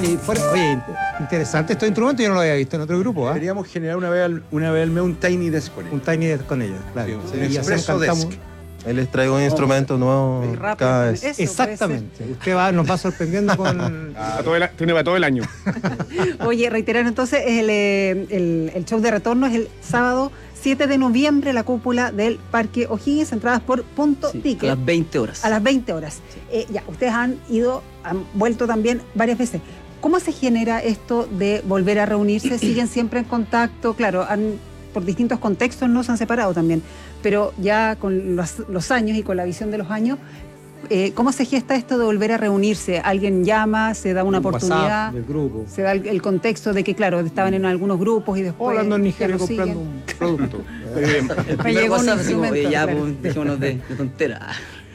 Y oye, interesante estos instrumentos, yo no lo había visto en otro grupo. Deberíamos generar una vez al mes un Tiny Desk con ellos. Un Tiny Desk con ellos, claro. Sí, Y hacemos, Expresso cantamos. Desk. Él les traigo un instrumento nuevo cada vez. Eso, Exactamente. Usted nos va sorprendiendo con... Tiene para todo el año. Oye, reiterar entonces, el show de retorno es el sábado 7 de noviembre, la cúpula del Parque O'Higgins, entradas por Punto Ticket. A las 20 horas. A las 20 horas. Ya, ustedes han vuelto también varias veces. ¿Cómo se genera esto de volver a reunirse? ¿Siguen siempre en contacto? Claro, por distintos contextos no se han separado también, pero ya con los años y con la visión de los años, ¿cómo se gesta esto de volver a reunirse? ¿Alguien llama, se da una oportunidad? WhatsApp del grupo. Se da el contexto de que, claro, estaban en algunos grupos y después... Ando en Nigeria ya no comprando siguen. un producto. El primer llegó un WhatsApp, así como, instrumento, ya, claro. pues, dejémonos de tontera.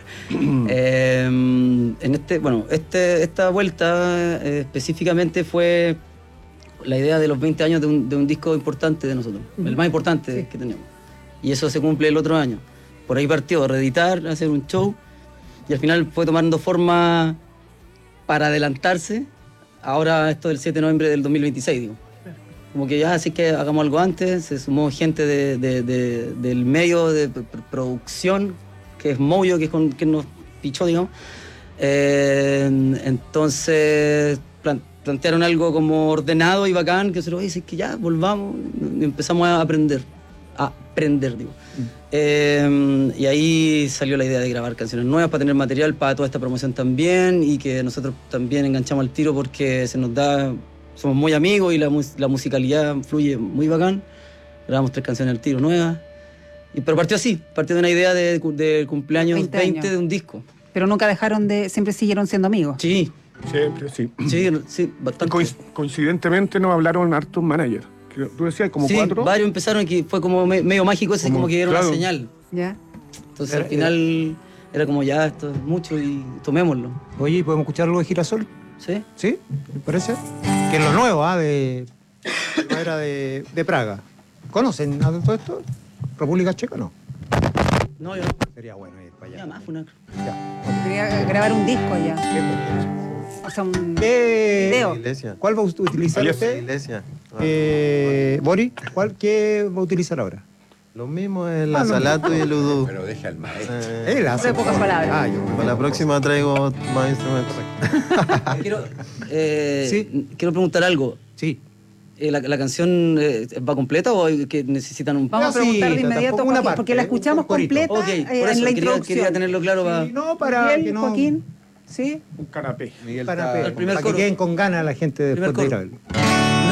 Esta vuelta específicamente fue la idea de los 20 años de un disco importante de nosotros, el más importante que tenemos. Y eso se cumple el otro año. Por ahí partió, reeditar, hacer un show, y al final fue tomando forma para adelantarse. Ahora esto del 7 de noviembre del 2026, digo. Como que ya, así que hagamos algo antes, se sumó gente del medio de producción, que es Moyo, que nos pichó, digamos. Entonces plantearon algo como ordenado y bacán, que se lo dice que ya volvamos y empezamos a aprender, digo. Y ahí salió la idea de grabar canciones nuevas para tener material para toda esta promoción también, y que nosotros también enganchamos al tiro porque se nos da, somos muy amigos y la musicalidad fluye muy bacán. Grabamos 3 canciones al tiro nuevas. Pero partió de una idea de cumpleaños 20 de un disco. Pero nunca dejaron siempre siguieron siendo amigos. Sí. Siempre, sí. Sí, bastante. Coincidentemente nos hablaron hartos managers. Tú decías como 4. Varios empezaron, que fue como medio mágico ese, como que dieron claro. una señal. ¿Ya? Entonces al final era como ya, esto es mucho y tomémoslo. Oye, ¿podemos escuchar algo de Girasol? ¿Sí? ¿Sí? ¿Me parece? Que es lo nuevo, de la era de Praga. ¿Conocen a todo esto? ¿República Checa no? No, yo no. Sería bueno ir para allá. Ya más, una... Ya. Quería grabar un disco allá. O sea, un video. Iglesia. ¿Cuál va a utilizar usted? Iglesia. Boris, ¿qué va a utilizar ahora? Lo mismo es la salato y el udú. Pero deja al maestro. Él hace De pocas palabras. Para la próxima traigo más instrumentos. Quiero preguntar algo. Sí. ¿La canción va completa o que necesitan un... Vamos a preguntar de inmediato, tampoco una Joaquín, parte, porque la escuchamos un corito. completa Ok, por en eso la introducción. quería tenerlo claro para... Sí, no, para Bien, que no... Joaquín, ¿sí? Un canapé. Miguel Para, está- el primer para que coro. queden con ganas la gente después de ir a verlo.